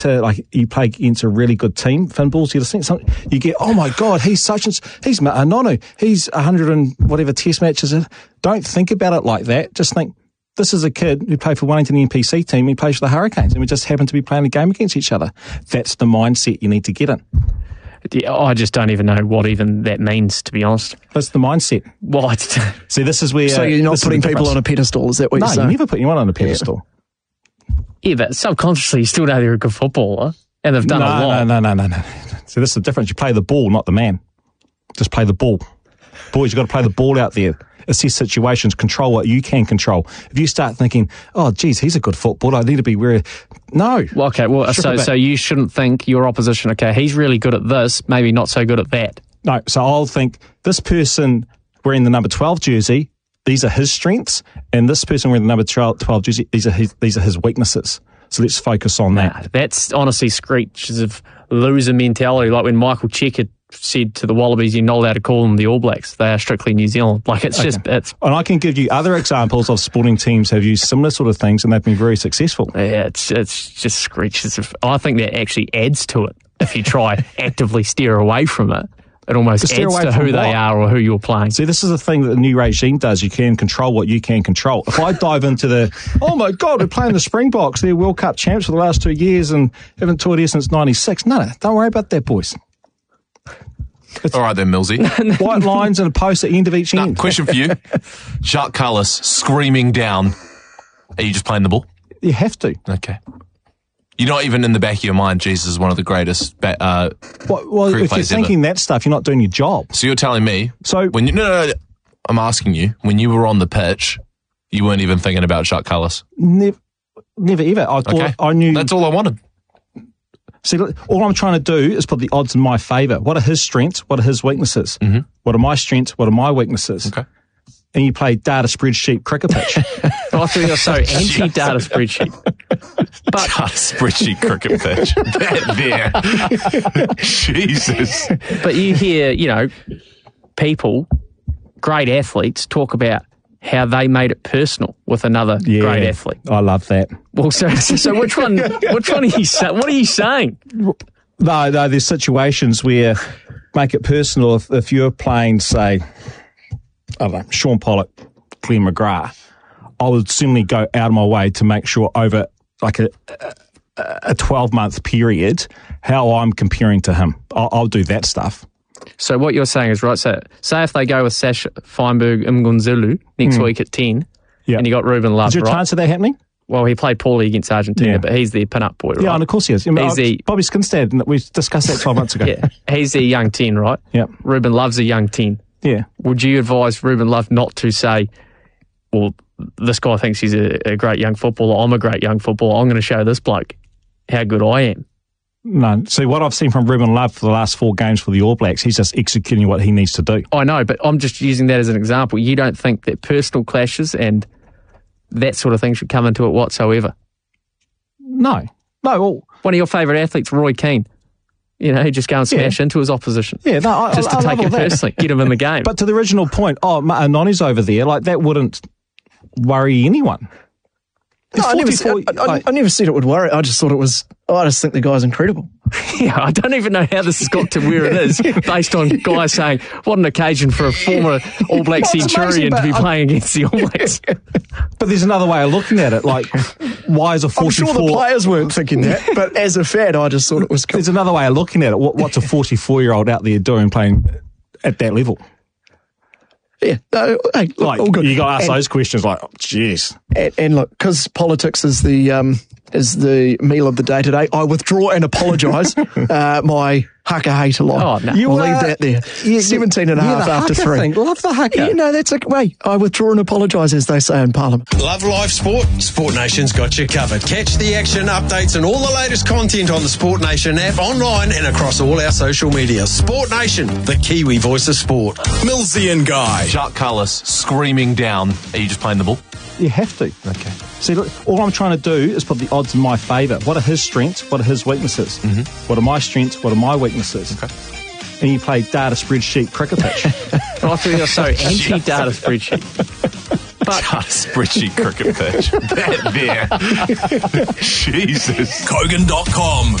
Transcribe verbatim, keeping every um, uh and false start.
to, like, you play against a really good team, Finn Balls, you just think something, you get, oh my God, he's such and he's Nonu, he's a hundred and whatever test matches. Don't think about it like that. Just think, this is a kid who played for Wellington N P C team, he plays for the Hurricanes, and we just happen to be playing a game against each other. That's the mindset you need to get in. Yeah, I just don't even know what even that means, to be honest. That's the mindset. What? See, this is where... So you're not putting people on a pedestal, is that what no, you're saying? No, you never put anyone on a pedestal. Yeah. yeah, but subconsciously you still know they're a good footballer, and they've done no, a lot. No, no, no, no, no. So this is the difference. You play the ball, not the man. Just play the ball. Boys, you've got to play the ball out there. Assess situations, control what you can control. If you start thinking, oh, geez, he's a good footballer, I need to be where... No. Well, okay, well, so so you shouldn't think your opposition, okay, he's really good at this, maybe not so good at that. No, so I'll think, this person wearing the number twelve jersey, these are his strengths, and this person wearing the number twelve jersey, these are his, these are his weaknesses. So let's focus on that. Nah, that's honestly screeches of loser mentality, like when Michael Check had said to the Wallabies, you're not allowed to call them the All Blacks. They are strictly New Zealand. Like, it's okay. just... it's. And I can give you other examples of sporting teams have used similar sort of things and they've been very successful. Yeah, it's it's just screeches of... I think that actually adds to it if you try actively steer away from it. It almost adds to who they are or who you're playing. See, this is the thing that the new regime does. You can control what you can control. If I dive into the, oh my God, we're playing the Springboks, they're World Cup champs for the last two years and haven't toured here since ninety-six. No, no, don't worry about that, boys. It's all right then, Millsy. White lines and a post at the end of each end. No, question for you. Jacques Kallis screaming down. Are you just playing the ball? You have to. Okay. You're not even in the back of your mind, Jesus is one of the greatest ba- uh, well, well, if you're thinking ever. that stuff, you're not doing your job. So you're telling me, so when you, no, no, no, I'm asking you, when you were on the pitch, you weren't even thinking about Jacques Kallis? Never, never ever. I thought okay. I knew. That's all I wanted. See, all I'm trying to do is put the odds in my favour. What are his strengths? What are his weaknesses? Mm-hmm. What are my strengths? What are my weaknesses? Okay. And you play data spreadsheet cricket pitch. I think you're so anti-data spreadsheet. But data spreadsheet cricket pitch. There. Jesus. But you hear, you know, people, great athletes, talk about how they made it personal with another yeah, great athlete. I love that. Well, so so which one? Which one are you saying? What are you saying? No, no. There's situations where make it personal. If, if you're playing, say, I don't know, Sean Pollock, Glenn McGrath, I would certainly go out of my way to make sure over like a a twelve month period how I'm comparing to him. I'll, I'll do that stuff. So what you're saying is, right, so say if they go with Sash Feinberg Mgunzulu next mm. week at ten, yep. and you got Ruben Love, is there a right? chance of that happening? Well, he played poorly against Argentina, yeah. but he's their pin-up boy, right? Yeah, and of course he is. I mean, he's the, Bobby Skinstad, we discussed that twelve months ago. Yeah, he's the young ten, right? Yeah. Ruben Love's a young ten. Yeah. Would you advise Ruben Love not to say, well, this guy thinks he's a, a great young footballer, I'm a great young footballer, I'm going to show this bloke how good I am? No. See, what I've seen from Ruben Love for the last four games for the All Blacks, he's just executing what he needs to do. I know, but I'm just using that as an example. You don't think that personal clashes and that sort of thing should come into it whatsoever? No. No. Well, one of your favourite athletes, Roy Keane, you know, he just go and smash yeah. into his opposition. Yeah, no, I, just I, to I take it personally, get him in the game. But to the original point, oh, Noni's over there, like that wouldn't worry anyone. No, I never, said, I, I, I never said it would worry. I just thought it was, oh, I just think the guy's incredible. Yeah, I don't even know how this has got to where it is, based on guys saying, what an occasion for a former All Black well, Centurion to be I, playing against the All Blacks. But there's another way of looking at it. Like, why is a forty-four... I'm sure the players weren't thinking that, but as a fan, I just thought it was cool. There's another way of looking at it. What, what's a forty-four-year-old out there doing playing at that level? Yeah, no, hey, look, like, all good. You got to ask and, those questions like, jeez. Oh, and, and look, because politics is the um, is the meal of the day today, I withdraw and apologise. uh, my haka hater line. Oh, no. We'll leave that there. Yeah, seventeen and a yeah, half after three. Thing. Love the haka. Yeah, no, that's okay. Wait, I withdraw and apologise, as they say in Parliament. Love live sport? Sport Nation's got you covered. Catch the action, updates and all the latest content on the Sport Nation app, online and across all our social media. Sport Nation, the Kiwi voice of sport. Millsy and Guy. Jacques Kallis screaming down. Are you just playing the ball? You have to. Okay. See, look, all I'm trying to do is put the odds in my favour. What are his strengths? What are his weaknesses? Mm-hmm. What are my strengths? What are my weaknesses? Okay. And you play data spreadsheet cricket pitch. I thought you're so anti-data spreadsheet. Spreadsheet cricket pitch. That there. Jesus. Kogan dot com.